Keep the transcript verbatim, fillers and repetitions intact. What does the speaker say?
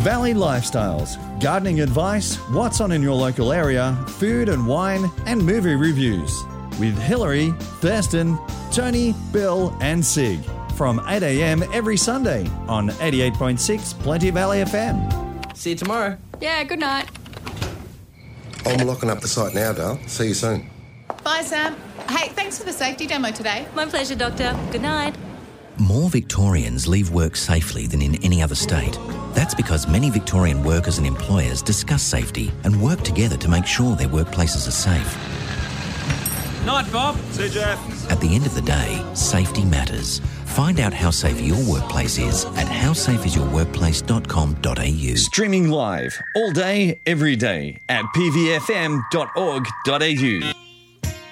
Valley Lifestyles, gardening advice, what's on in your local area, food and wine, and movie reviews. With Hillary, Thurston, Tony, Bill and Sig. From eight a.m. every Sunday on eighty-eight point six Plenty Valley F M. See you tomorrow. Yeah, good night. I'm locking up the site now, Dale. See you soon. Bye, Sam. Hey, thanks for the safety demo today. My pleasure, Doctor. Good night. More Victorians leave work safely than in any other state. That's because many Victorian workers and employers discuss safety and work together to make sure their workplaces are safe. Night, Bob. See you, Jeff. At the end of the day, safety matters. Find out how safe your workplace is at how safe is your workplace dot com dot a u. Streaming live all day, every day at p v f m dot org dot a u.